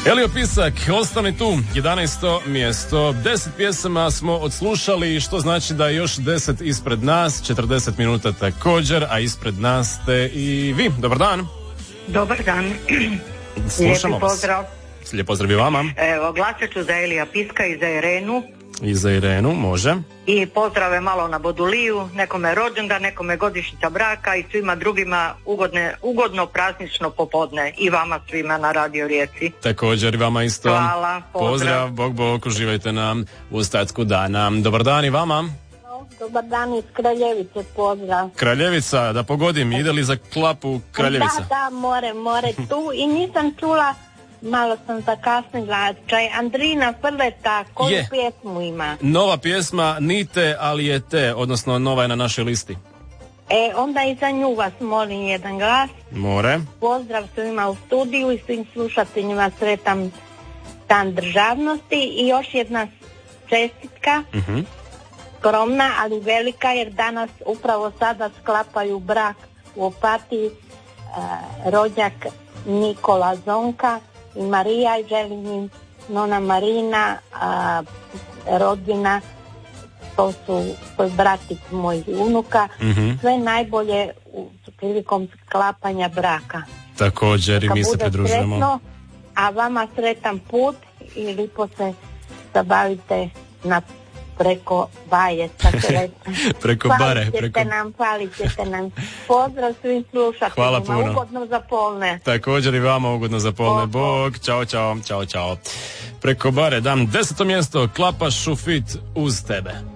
Elio Pisak, ostani tu, 11. mjesto. 10 pjesama smo odslušali, što znači da je još 10 ispred nas, 40 minuta također, a ispred nas ste i vi. Dobar dan. Dobar dan. Slušamo Lijepi pozdrav. Lijep pozdrav i vama. Evo, glasat ću za Elija Piska i za Irenu. I za Irenu, može. I pozdrave malo na Boduliju, nekome rođendan, nekome godišnjica braka i svima drugima ugodno praznično popodne. I vama svima na Radio Rijeci. Također i vama isto. Hvala, pozdrav. Bog, uživajte nam u ostatku dana. Dobar dan i vama. Dobar dan iz Kraljevice, pozdrav. Kraljevica, da pogodim, ide li za klapu Kraljevica? Da, more tu i nisam čula, malo sam zakasnila, Andrina Frleta, koju pjesmu ima? Nova pjesma, Nite, ali je te, odnosno nova je na našoj listi. Onda i za nju vas molim jedan glas. More. Pozdrav svima u studiju i svim slušateljima, sretan dan državnosti i još jedna čestitka. Skromna, ali velika, jer danas upravo sada sklapaju brak u Opatiji rođak Nikola Zonka i Marija i želim im nona Marina, rodbina, to su bratić mojih unuka, sve najbolje prilikom sklapanja braka. Također i mi se pridružujemo. Sretno, a vama sretan put i lipo se zabavite na preko baje, preko bare. Falit ćete nam. Pozdrav svim slušateljima. Hvala puno. Ugodno za polne. Također i vama ugodno za polne. Bog. Ćao. Preko bare dam 10. mjesto, Klapa Šufit uz tebe.